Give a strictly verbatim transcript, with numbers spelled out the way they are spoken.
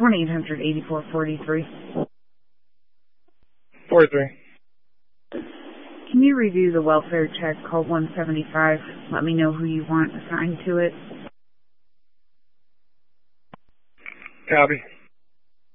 one eight hundred eighty-four forty-three. forty-three. Can you review the welfare check? Call one seventy-five. Let me know who you want assigned to it. Copy.